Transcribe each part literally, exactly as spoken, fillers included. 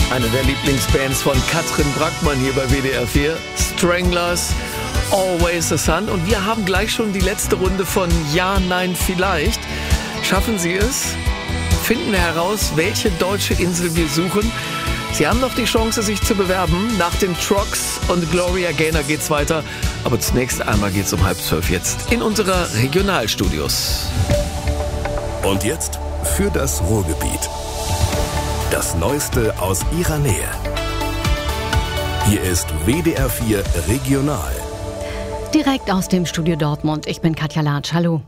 Eine der Lieblingsbands von Katrin Brackmann hier bei W D R vier. Stranglers, Always the Sun. Und wir haben gleich schon die letzte Runde von Ja, Nein, Vielleicht. Schaffen Sie es? Finden wir heraus, welche deutsche Insel wir suchen. Sie haben noch die Chance, sich zu bewerben. Nach den Trucks und Gloria Gaynor geht's weiter. Aber zunächst einmal geht's um halb zwölf jetzt in unserer Regionalstudios. Und jetzt für das Ruhrgebiet. Das Neueste aus Ihrer Nähe. Hier ist W D R vier Regional. Direkt aus dem Studio Dortmund. Ich bin Katja Latsch. Hallo.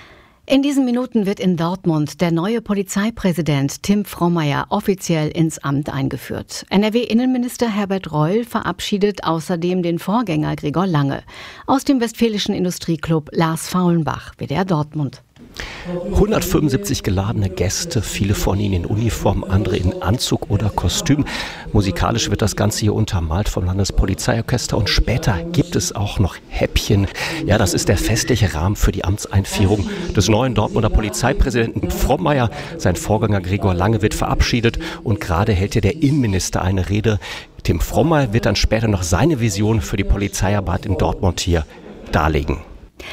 In diesen Minuten wird in Dortmund der neue Polizeipräsident Tim Frommeier offiziell ins Amt eingeführt. N R W-Innenminister Herbert Reul verabschiedet außerdem den Vorgänger Gregor Lange. Aus dem Westfälischen Industrieclub Lars Faulenbach, W D R Dortmund. hundertfünfundsiebzig geladene Gäste, viele von ihnen in Uniform, andere in Anzug oder Kostüm. Musikalisch wird das Ganze hier untermalt vom Landespolizeiorchester und später gibt es auch noch Häppchen. Ja, das ist der festliche Rahmen für die Amtseinführung des neuen Dortmunder Polizeipräsidenten Frommeier. Sein Vorgänger Gregor Lange wird verabschiedet und gerade hält hier der Innenminister eine Rede. Tim Frommeier wird dann später noch seine Vision für die Polizeiarbeit in Dortmund hier darlegen.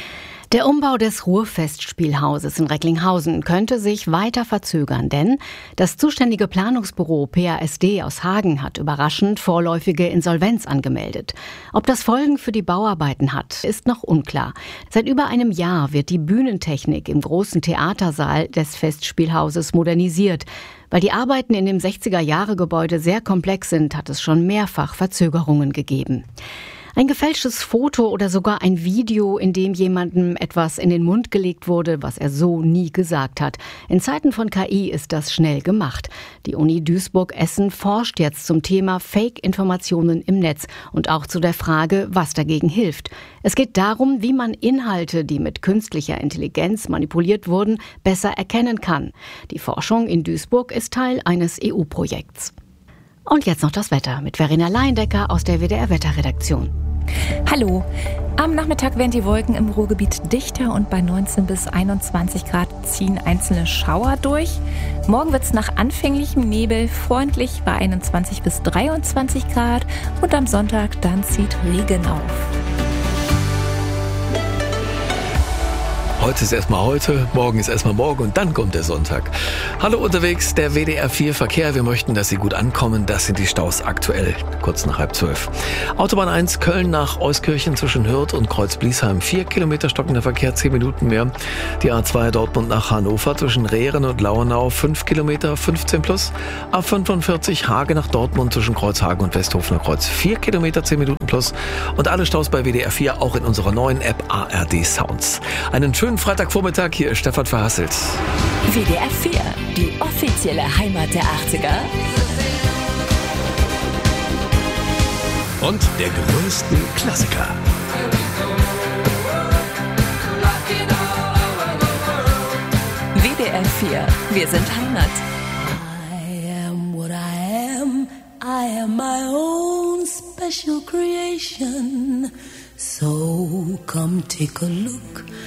Der Umbau des Ruhrfestspielhauses in Recklinghausen könnte sich weiter verzögern, denn das zuständige Planungsbüro P A S D aus Hagen hat überraschend vorläufige Insolvenz angemeldet. Ob das Folgen für die Bauarbeiten hat, ist noch unklar. Seit über einem Jahr wird die Bühnentechnik im großen Theatersaal des Festspielhauses modernisiert. Weil die Arbeiten in dem sechziger-Jahre-Gebäude sehr komplex sind, hat es schon mehrfach Verzögerungen gegeben. Ein gefälschtes Foto oder sogar ein Video, in dem jemandem etwas in den Mund gelegt wurde, was er so nie gesagt hat. In Zeiten von K I ist das schnell gemacht. Die Uni Duisburg-Essen forscht jetzt zum Thema Fake-Informationen im Netz und auch zu der Frage, was dagegen hilft. Es geht darum, wie man Inhalte, die mit künstlicher Intelligenz manipuliert wurden, besser erkennen kann. Die Forschung in Duisburg ist Teil eines E U-Projekts. Und jetzt noch das Wetter mit Verena Leindecker aus der W D R-Wetterredaktion. Hallo. Am Nachmittag werden die Wolken im Ruhrgebiet dichter und bei neunzehn bis einundzwanzig Grad ziehen einzelne Schauer durch. Morgen wird es nach anfänglichem Nebel freundlich bei einundzwanzig bis dreiundzwanzig Grad und am Sonntag dann zieht Regen auf. Heute ist erstmal heute, morgen ist erstmal morgen und dann kommt der Sonntag. Hallo unterwegs, der W D R vier Verkehr. Wir möchten, dass Sie gut ankommen. Das sind die Staus aktuell, kurz nach halb zwölf. Autobahn eins Köln nach Euskirchen zwischen Hürth und Kreuz-Bliesheim. Vier Kilometer stockender Verkehr, zehn Minuten mehr. Die A zwei Dortmund nach Hannover zwischen Rehren und Lauenau. Fünf Kilometer, fünfzehn plus. A fünfundvierzig Hage nach Dortmund zwischen Kreuzhagen und Westhofener Kreuz. Vier Kilometer, zehn Minuten plus. Und alle Staus bei W D R vier auch in unserer neuen App A R D Sounds. Einen schönen Freitagvormittag, hier ist Stefan Verhasselt. W D R vier, die offizielle Heimat der achtziger. Und der größten Klassiker. W D R vier, wir sind Heimat. I am what I am. I am my own special creation. So come take a look.